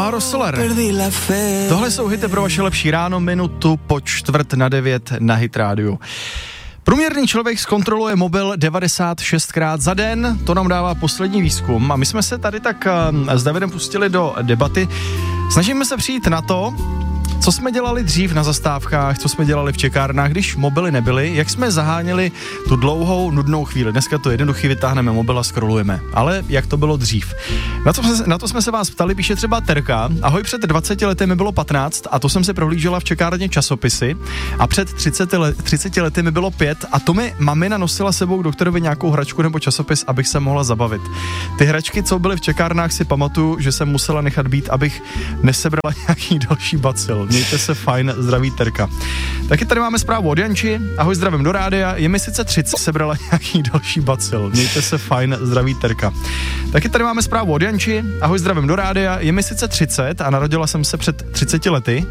Amaro Soler. Tohle jsou hity pro vaše lepší ráno, minutu po 8:45 na Hit rádiu. Průměrný člověk zkontroluje mobil 96krát za den, to nám dává poslední výzkum a my jsme se tady tak s Davidem pustili do debaty. Snažíme se přijít na to, co jsme dělali dřív na zastávkách, co jsme dělali v čekárnách, když mobily nebyly, jak jsme zaháněli tu dlouhou, nudnou chvíli. Dneska to jednoduchý, vytáhneme mobil a scrollujeme. Ale jak to bylo dřív? Na to jsme se vás ptali, píše třeba Terka. Ahoj, před 20 lety mi bylo 15 a to jsem si prohlížela v čekárně časopisy a před 30 lety mi bylo 5 a to mi mamina nosila sebou k doktorovi nějakou hračku nebo časopis, abych se mohla zabavit. Ty hračky, co byly v čekárnách, si pamatuju, že jsem musela nechat být, abych nesebrala nějaký další bacil. Mějte se fajn, zdraví Terka. Taky tady máme zprávu od Janči. Ahoj, zdravím do rádia. Je mi sice 30, sebrala nějaký další bacil. Mějte se fajn, zdraví Terka. Taky tady máme zprávu od Janči. Ahoj, zdravím do rádia. Je mi sice 30 a narodila jsem se před 30 lety,